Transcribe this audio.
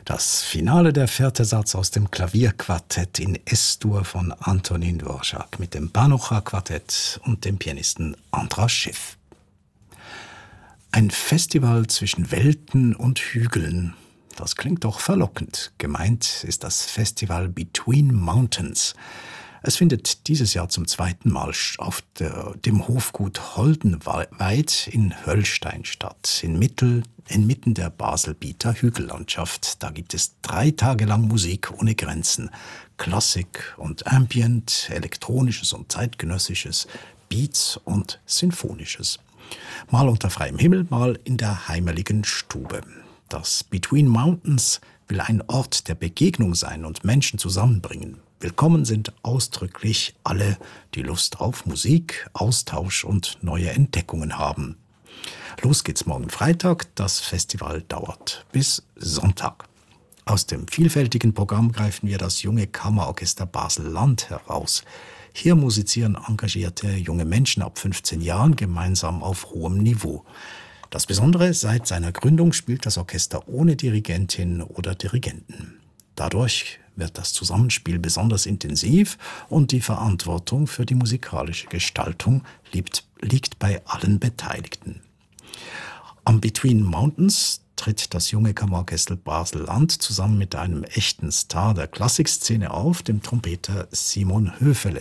Das Finale, der vierte Satz aus dem Klavierquartett in S-Dur von Antonín Dvořák mit dem Bánocha-Quartett und dem Pianisten András Schiff. Ein Festival zwischen Welten und Hügeln. Das klingt doch verlockend. Gemeint ist das Festival Between Mountains. Es findet dieses Jahr zum zweiten Mal auf dem Hofgut Holdenweid in Höllstein statt, inmitten der Baselbieter Hügellandschaft. Da gibt es 3 Tage lang Musik ohne Grenzen. Klassik und Ambient, elektronisches und zeitgenössisches, Beats und Sinfonisches. Mal unter freiem Himmel, mal in der heimeligen Stube. Das Between Mountains will ein Ort der Begegnung sein und Menschen zusammenbringen. Willkommen sind ausdrücklich alle, die Lust auf Musik, Austausch und neue Entdeckungen haben. Los geht's morgen Freitag, das Festival dauert bis Sonntag. Aus dem vielfältigen Programm greifen wir das junge Kammerorchester Basel-Land heraus. Hier musizieren engagierte junge Menschen ab 15 Jahren gemeinsam auf hohem Niveau. Das Besondere, seit seiner Gründung spielt das Orchester ohne Dirigentin oder Dirigenten. Dadurch wird das Zusammenspiel besonders intensiv und die Verantwortung für die musikalische Gestaltung liegt bei allen Beteiligten. Am Between Mountains tritt das junge Kammerorchester Basel-Land zusammen mit einem echten Star der Klassikszene auf, dem Trompeter Simon Höfele.